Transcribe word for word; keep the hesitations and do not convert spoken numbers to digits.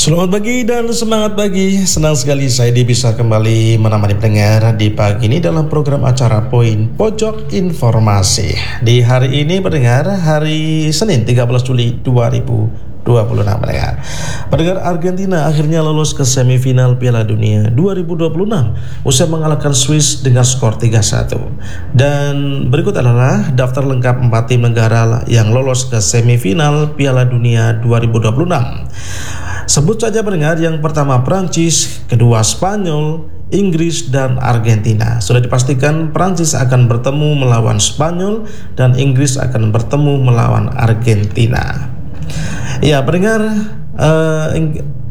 Selamat pagi dan semangat pagi. Senang sekali saya bisa kembali menemani pendengar di pagi ini dalam program acara Poin Pojok Informasi. Di hari ini pendengar, hari Senin tiga belas Juli dua ribu dua puluh enam pendengar. Pendengar, Argentina akhirnya lolos ke semifinal Piala Dunia dua ribu dua puluh enam usai mengalahkan Swiss dengan skor tiga satu. Dan berikut adalah daftar lengkap empat tim negara yang lolos ke semifinal Piala Dunia dua ribu dua puluh enam. Sebut saja pendengar, yang pertama Prancis, kedua Spanyol, Inggris, dan Argentina. Sudah dipastikan Prancis akan bertemu melawan Spanyol dan Inggris akan bertemu melawan Argentina. Ya pendengar, uh,